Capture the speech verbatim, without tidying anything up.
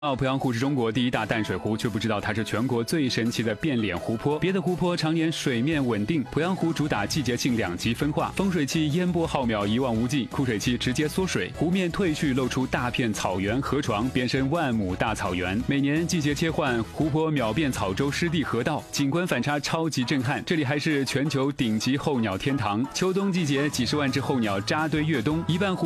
濠阳湖是中国第一大淡水湖，却不知道它是全国最神奇的变脸湖泊。别的湖泊常年水面稳定，濠阳湖主打季节性两极分化，丰水期烟波浩渺一望无际，枯水期直接缩水，湖面退去，露出大片草原河床，变身万亩大草原。每年季节切换，湖泊秒变草洲湿地河道，景观反差超级震撼。这里还是全球顶级候鸟天堂，秋冬季节几十万只候鸟扎堆越冬，一半湖。